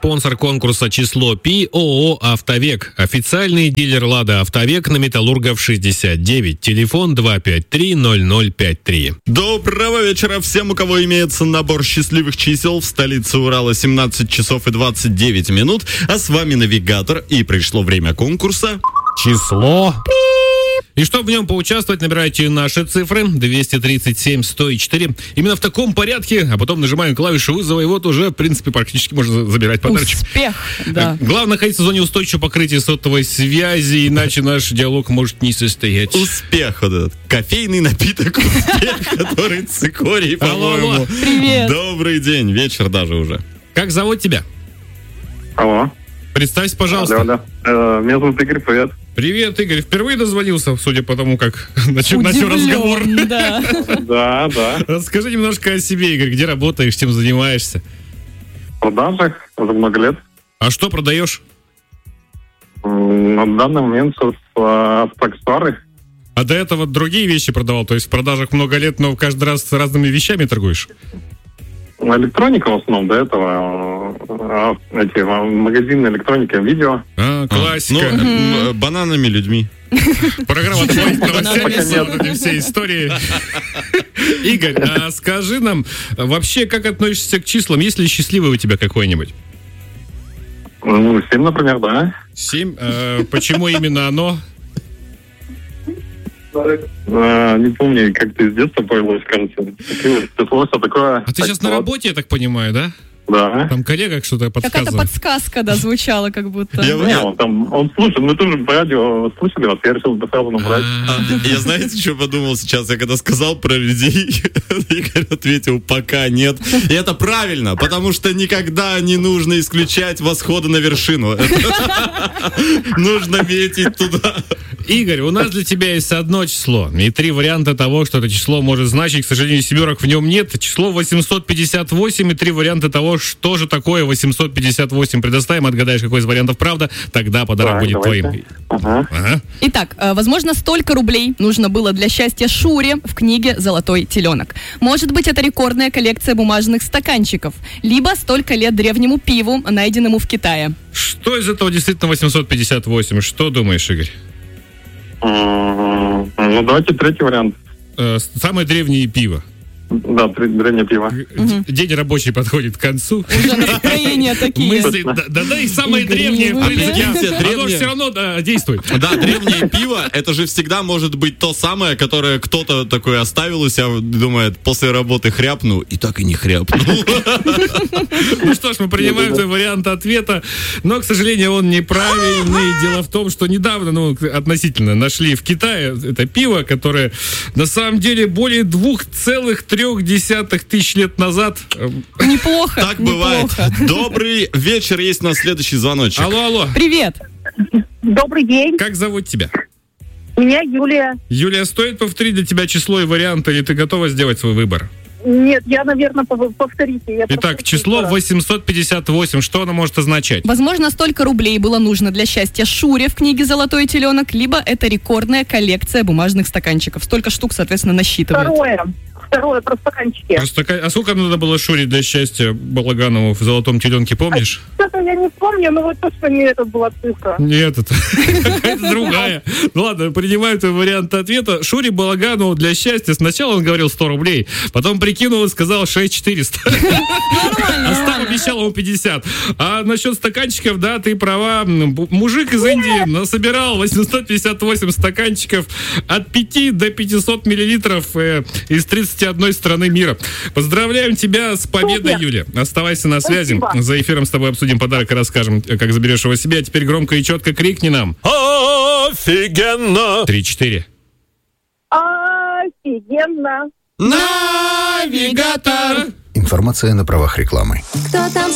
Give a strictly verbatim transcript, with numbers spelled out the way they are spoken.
спонсор конкурса «Число Пи» ООО «Автовек». Официальный дилер «Лада Автовек» на Металлургов шестьдесят девять. Телефон два пять три ноль ноль пять три. Доброго вечера всем, у кого имеется набор счастливых чисел. В столице Урала семнадцать часов и двадцать девять минут. А с вами навигатор. И пришло время конкурса «Число». И чтобы в нем поучаствовать, набирайте наши цифры двести тридцать семь сто четыре. Именно в таком порядке, а потом нажимаем клавишу вызова, и вот уже, в принципе, практически можно забирать подарочек. Успех, да. Главное, находиться в зоне устойчивого покрытия сотовой связи, иначе наш диалог может не состоять. Успех, вот этот кофейный напиток, успех, который цикорий, по-моему. Привет. Добрый день, вечер даже уже. Как зовут тебя? Алло. Представься, пожалуйста. Алло, да. Э, меня зовут Игорь, привет. Привет, Игорь. Впервые дозвонился, судя по тому, как начал, начал разговор. Да. Да, да. Расскажи немножко о себе, Игорь. Где работаешь, чем занимаешься? В продажах уже много лет. А что продаешь? М, На данный момент автоаксессуары. А до этого другие вещи продавал? То есть в продажах много лет, но каждый раз с разными вещами торгуешь? Электроника в основном до этого. э, Эти э, магазины электроники, видео. А, классика. А, ну, м, бананами людьми. Программа «Новостями» Пока с нет. вот эти все истории. Игорь, а скажи нам, вообще, как относишься к числам? Есть ли счастливый у тебя какой-нибудь? Ну, семь, например, да. Семь. А почему именно оно? Э, Не помню, как-то из детства появилось, кажется. Такое число, что такое. А ты сейчас на Вот. работе, я так понимаю, да? Да. Там коллега что-то Какая-то подсказывает. подсказка, да, звучала как будто. Я- Не, он там, он слушает, мы тоже по радио слушали вас, я решил сразу набрать. А, я знаете, что подумал сейчас? Я когда сказал про людей, Игорь ответил, пока нет. И это правильно, потому что никогда не нужно исключать восхода на вершину. Нужно метить туда. Игорь, у нас для тебя есть одно число и три варианта того, что это число может значить. К сожалению, семерок в нем нет. Число восемьсот пятьдесят восемь и три варианта того, что же такое восемьсот пятьдесят восемь. Предоставим, отгадаешь, какой из вариантов правда, тогда подарок Так, будет давайте. твоим. Ага. Ага. Итак, э, возможно, столько рублей нужно было для счастья Шуре в книге «Золотой теленок». Может быть, это рекордная коллекция бумажных стаканчиков. Либо столько лет древнему пиву, найденному в Китае. Что из этого действительно восемьсот пятьдесят восемь? Что думаешь, Игорь? М, Ну, давайте третий вариант. Э, самое древнее пиво. Да, тре- древнее пиво. Д- День рабочий подходит к концу. Уже настроения такие. Мысли, да, да, да, и самое Игорь, древнее, не в принципе, выбирай. оно Древнее. все равно да, действует. Да, древнее пиво, это же всегда может быть то самое, которое кто-то такой оставил у себя, думает, после работы хряпну, и так и не хряпнул. Ну что ж, мы принимаем твой вариант ответа, но, к сожалению, он неправильный. Дело в том, что недавно, ну, относительно, нашли в Китае это пиво, которое на самом деле более двух целых трех десятых тысяч лет назад. э, Неплохо. Так бывает. неплохо. Добрый вечер, есть у нас следующий звоночек. Алло, алло, Привет. Добрый день, как зовут тебя? меня Юлия. Юлия, стоит повторить для тебя число и варианты, или ты готова сделать свой выбор? Нет, я, наверное, пов- повторите. Я Итак, просто- число восемьсот пятьдесят восемь, что оно может означать? Возможно, столько рублей было нужно для счастья Шуре в книге «Золотой теленок», либо это рекордная коллекция бумажных стаканчиков. Столько штук, соответственно, насчитывает. Второе. Второе про стаканчики. Просто ка- а сколько надо было Шуре для счастья Балаганову в «Золотом теленке», помнишь? Что-то я не помню, но вот точно не это была цифра. Нет, это какая-то другая. Ну ладно, принимаю твой вариант ответа. Шуре Балаганову для счастья сначала он говорил сто рублей, потом прикинул и сказал шесть четыреста. А Став обещал ему пятьдесят. А насчет стаканчиков, да, ты права. М- Мужик из Индии насобирал восемьсот пятьдесят восемь стаканчиков от пяти до пятисот миллилитров э, из тридцати одной страны мира. Поздравляем тебя с победой, Супер. Юля. Оставайся на связи. Спасибо. За эфиром с тобой обсудим подарок и расскажем, э, как заберешь его себе. А теперь громко и четко крикни нам. Офигенно! Три-четыре. Офигенно. Навигатор! Информация на правах рекламы. Кто там